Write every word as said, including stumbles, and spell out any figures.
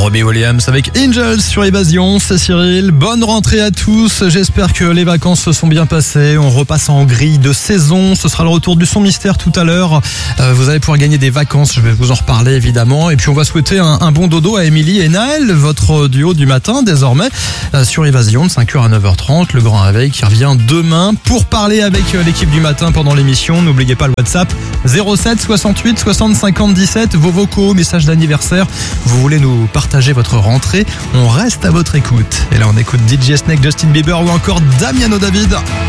Robbie Williams avec Angels sur Évasion, c'est Cyril. Bonne rentrée à tous, j'espère que les vacances se sont bien passées. On repasse en grille de saison, ce sera le retour du son mystère tout à l'heure. Euh, vous allez pouvoir gagner des vacances, je vais vous en reparler évidemment. Et puis on va souhaiter un, un bon dodo à Émilie et Naël, votre duo du matin désormais, euh, sur Évasion de cinq heures à neuf heures trente. Le grand réveil qui revient demain pour parler avec l'équipe du matin pendant l'émission. N'oubliez pas le WhatsApp zéro sept soixante-huit soixante cinquante dix-sept, vos vocaux, messages d'anniversaire. Vous voulez nous partager votre rentrée, on reste à votre écoute. Et là on écoute D J Snake, Justin Bieber ou encore Damiano David.